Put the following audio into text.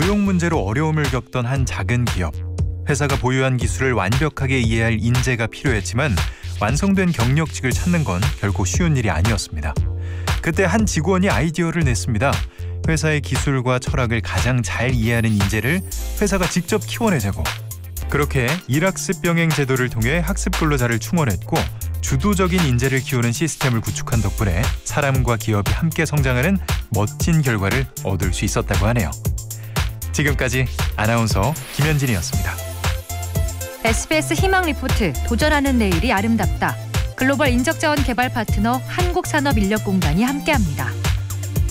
고용 문제로 어려움을 겪던 한 작은 기업. 회사가 보유한 기술을 완벽하게 이해할 인재가 필요했지만 완성된 경력직을 찾는 건 결코 쉬운 일이 아니었습니다. 그때 한 직원이 아이디어를 냈습니다. 회사의 기술과 철학을 가장 잘 이해하는 인재를 회사가 직접 키워내자고. 그렇게 일학습 병행 제도를 통해 학습 근로자를 충원했고 주도적인 인재를 키우는 시스템을 구축한 덕분에 사람과 기업이 함께 성장하는 멋진 결과를 얻을 수 있었다고 하네요. 지금까지 아나운서 김현진이었습니다. SBS 희망 리포트 도전하는 내일이 아름답다. 글로벌 인적자원 개발 파트너 한국산업인력공단이 함께합니다.